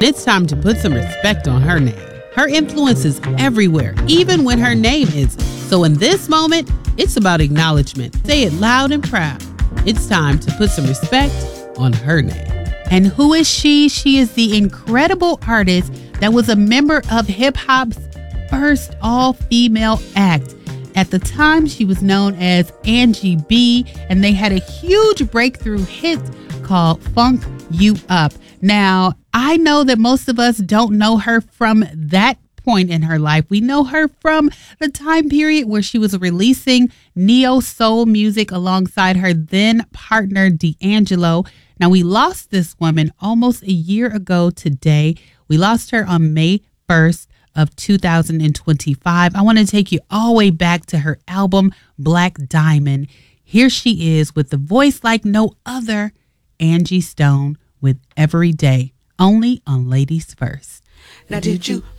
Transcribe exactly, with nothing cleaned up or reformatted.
It's time to put some respect on her name. Her influence is everywhere, even when her name isn't. So in this moment, it's about acknowledgement. Say it loud and proud. It's time to put some respect on her name. And who is she? She is the incredible artist that was a member of hip-hop's first all-female act. At the time, she was known as Angie B, and they had a huge breakthrough hit called Funk You Up. Now, I know that most of us don't know her from that point in her life. We know her from the time period where she was releasing neo soul music alongside her then partner D'Angelo. Now, we lost this woman almost a year ago today. We lost her on May first of two thousand twenty-five. I want to take you all the way back to her album, Black Diamond. Here she is with the voice like no other, Angie Stone, with Every Day, only on Ladies First. Now did you